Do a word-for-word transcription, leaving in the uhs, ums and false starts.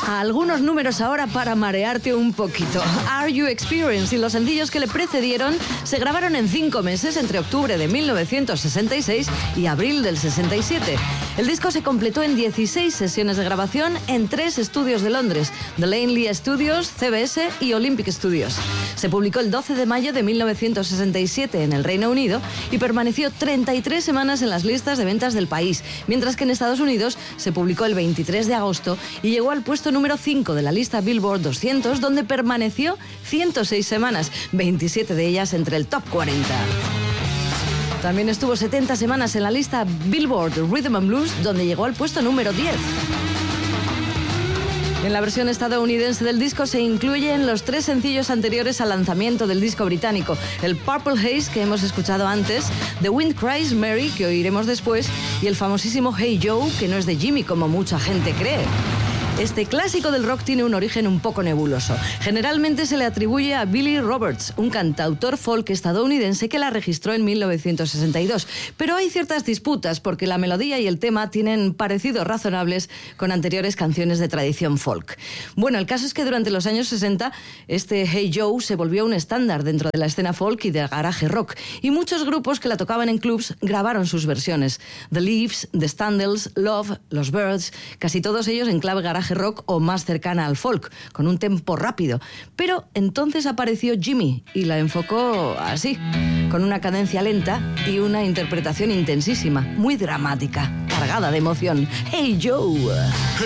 Algunos números ahora para marearte un poquito. Are You Experienced y los sencillos que le precedieron se grabaron en cinco meses entre octubre de mil novecientos sesenta y seis y abril del sesenta y siete. El disco se completó en dieciséis sesiones de grabación en tres estudios de Londres, The Laneley Studios, C B S y Olympic Studios. Se publicó el doce de mayo de mil novecientos sesenta y siete en el Reino Unido y permaneció treinta y tres semanas en las listas de ventas del país, mientras que en Estados Unidos se publicó el veintitrés de agosto y llegó al puesto número cinco de la lista Billboard doscientos, donde permaneció ciento seis semanas, veintisiete de ellas entre el top cuarenta. También estuvo setenta semanas en la lista Billboard Rhythm and Blues, donde llegó al puesto número diez. En la versión estadounidense del disco se incluyen los tres sencillos anteriores al lanzamiento del disco británico: el Purple Haze, que hemos escuchado antes, The Wind Cries Mary, que oiremos después, y el famosísimo Hey Joe, que no es de Jimmy como mucha gente cree. Este clásico del rock tiene un origen un poco nebuloso. Generalmente se le atribuye a Billy Roberts, un cantautor folk estadounidense que la registró en mil novecientos sesenta y dos. Pero hay ciertas disputas porque la melodía y el tema tienen parecidos razonables con anteriores canciones de tradición folk. Bueno, el caso es que durante los años sesenta este Hey Joe se volvió un estándar dentro de la escena folk y del garaje rock, y muchos grupos que la tocaban en clubs grabaron sus versiones. The Leaves, The Standells, Love, Los Birds, casi todos ellos en clave garaje rock o más cercana al folk, con un tempo rápido. Pero entonces apareció Jimmy y la enfocó así, con una cadencia lenta y una interpretación intensísima, muy dramática, cargada de emoción. Hey Joe.